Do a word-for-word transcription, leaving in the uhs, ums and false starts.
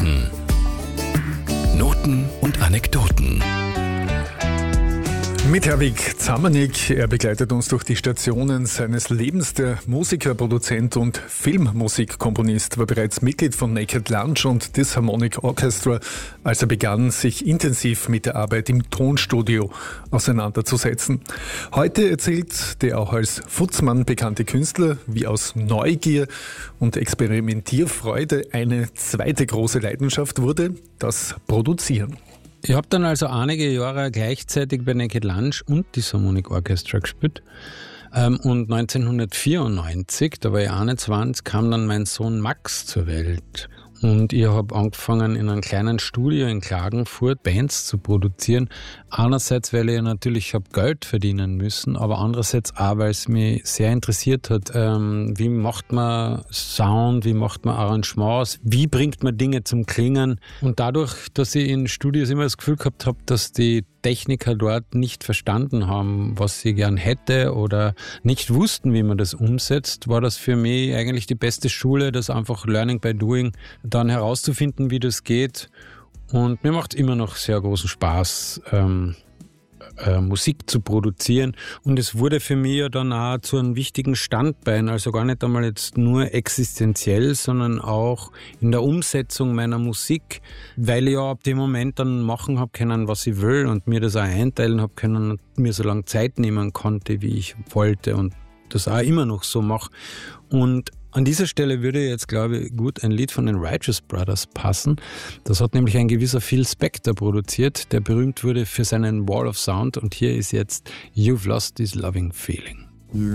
Noten. Noten und Anekdoten. Mit Herwig Zamanik, er begleitet uns durch die Stationen seines Lebens. Der Musiker, Produzent und Filmmusikkomponist war bereits Mitglied von Naked Lunch und Disharmonic Orchestra, als er begann, sich intensiv mit der Arbeit im Tonstudio auseinanderzusetzen. Heute erzählt der auch als Futzmann bekannte Künstler, wie aus Neugier und Experimentierfreude eine zweite große Leidenschaft wurde, das Produzieren. Ich habe dann also einige Jahre gleichzeitig bei Naked Lunch und Disharmonic Orchestra gespielt. Und neunzehnhundertvierundneunzig, da war ich einundzwanzig, kam dann mein Sohn Max zur Welt. Und ich habe angefangen, in einem kleinen Studio in Klagenfurt Bands zu produzieren. Einerseits, weil ich natürlich habe Geld verdienen müssen, aber andererseits auch, weil es mich sehr interessiert hat, ähm, wie macht man Sound, wie macht man Arrangements, wie bringt man Dinge zum Klingen. Und dadurch, dass ich in Studios immer das Gefühl gehabt habe, dass die Techniker dort nicht verstanden haben, was sie gern hätte oder nicht wussten, wie man das umsetzt, war das für mich eigentlich die beste Schule, das einfach Learning by Doing, dann herauszufinden, wie das geht. Und mir macht immer noch sehr großen Spaß, ähm, äh, Musik zu produzieren. Und es wurde für mich ja dann auch zu einem wichtigen Standbein, also gar nicht einmal jetzt nur existenziell, sondern auch in der Umsetzung meiner Musik, weil ich ja ab dem Moment dann machen habe können, was ich will und mir das auch einteilen habe können und mir so lange Zeit nehmen konnte, wie ich wollte und das auch immer noch so mache. Und an dieser Stelle würde jetzt, glaube ich, gut ein Lied von den Righteous Brothers passen. Das hat nämlich ein gewisser Phil Spector produziert, der berühmt wurde für seinen Wall of Sound. Und hier ist jetzt You've Lost This Loving Feeling.